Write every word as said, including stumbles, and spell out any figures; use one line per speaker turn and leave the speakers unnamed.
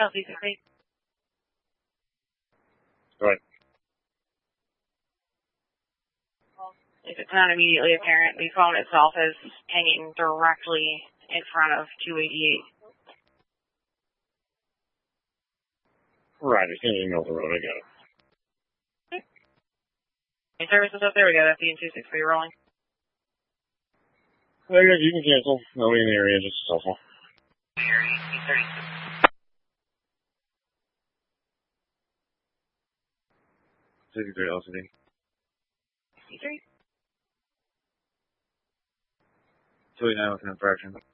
Chelsea sixty.
Go ahead.
If it's not immediately apparent, the phone itself is hanging directly in front of two eighty-eight.
Right, it's going to email the road, I got it.
Okay. Any services up there? We got F D and two six three rolling.
There you go, you can cancel. Nobody in the area, just a cell phone.
Area eight thirty-six.
sixty-three L C D.
sixty-three.
two eighty-nine with an infraction.